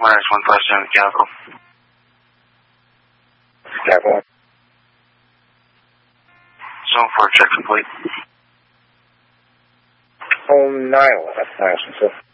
Minus 157 mechanical. Mechanical. Zone 4 check complete. Home 9, that's nice.